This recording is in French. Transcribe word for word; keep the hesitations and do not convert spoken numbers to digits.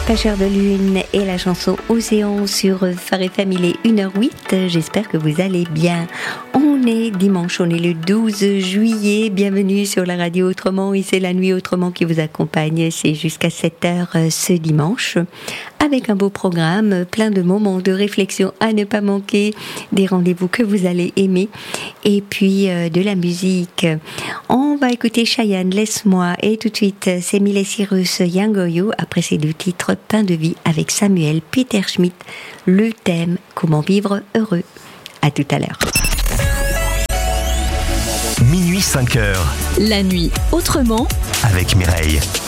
Pêcheur de lune et la chanson Océan sur Phare F M, il est une heure huit, j'espère que vous allez bien. On est dimanche, on est le douze juillet, bienvenue sur la radio Autrement et c'est la nuit Autrement qui vous accompagne, c'est jusqu'à sept heures ce dimanche, avec un beau programme, plein de moments de réflexion à ne pas manquer, des rendez-vous que vous allez aimer et puis euh, de la musique. On va écouter Chayanne, Laisse-moi, et tout de suite c'est Miley Cyrus, Yangoyo, après ces deux titres, Pain de vie avec Samuel Peter Schmidt, le thème Comment vivre heureux. À tout à l'heure. Minuit cinq heures. La nuit Autrement avec Mireille.